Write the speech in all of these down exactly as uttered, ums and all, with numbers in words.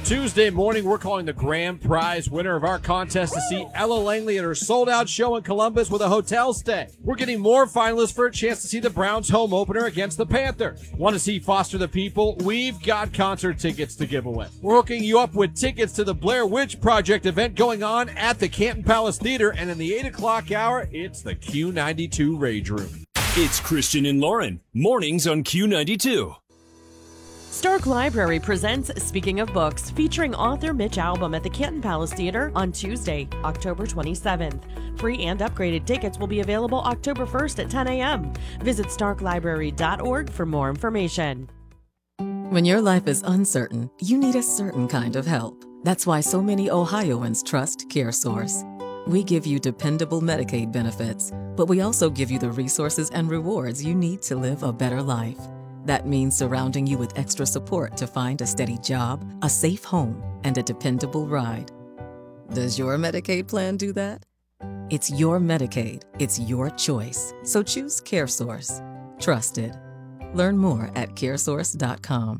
Tuesday morning, we're calling the grand prize winner of our contest to see Ella Langley at her sold-out show in Columbus with a hotel stay. We're getting more finalists for a chance to see the Browns home opener against the Panthers. Want to see Foster the People? We've got concert tickets to give away. We're hooking you up with tickets to the Blair Witch Project event going on at the Canton Palace Theater, and in the eight o'clock hour, it's the Q ninety-two Rage Room. It's Christian and Lauren, mornings on Q ninety-two. Stark Library presents Speaking of Books, featuring author Mitch Albom at the Canton Palace Theater on Tuesday, October twenty-seventh. Free and upgraded tickets will be available October first at ten a.m. Visit stark library dot org for more information. When your life is uncertain, you need a certain kind of help. That's why so many Ohioans trust CareSource. We give you dependable Medicaid benefits, but we also give you the resources and rewards you need to live a better life. That means surrounding you with extra support to find a steady job, a safe home, and a dependable ride. Does your Medicaid plan do that? It's your Medicaid. It's your choice. So choose CareSource. Trusted. Learn more at care source dot com.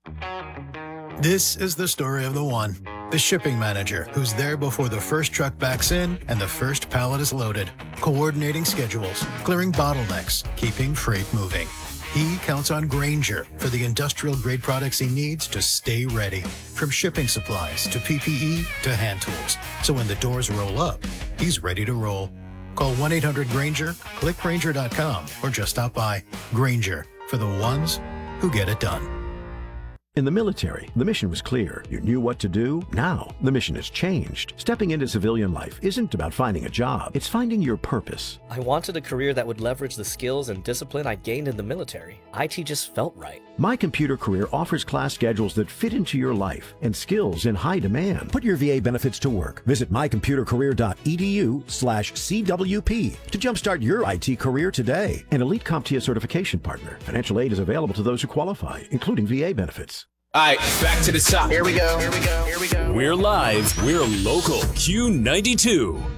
This is the story of the one. The shipping manager who's there before the first truck backs in and the first pallet is loaded. Coordinating schedules, clearing bottlenecks, keeping freight moving. He counts on Grainger for the industrial-grade products he needs to stay ready. From shipping supplies to P P E to hand tools. So when the doors roll up, he's ready to roll. Call one eight hundred Grainger, click Grainger dot com, or just stop by. Grainger, for the ones who get it done. In the military, the mission was clear. You knew what to do. Now, the mission has changed. Stepping into civilian life isn't about finding a job. It's finding your purpose. I wanted a career that would leverage the skills and discipline I gained in the military. I T just felt right. My Computer Career offers class schedules that fit into your life and skills in high demand. Put your V A benefits to work. Visit my computer career dot e d u slash C W P to jumpstart your I T career today. An Elite CompTIA certification partner. Financial aid is available to those who qualify, including V A benefits. All right, back to the top. Here we go. Here we go. Here we go. We're live. We're local. Q ninety-two.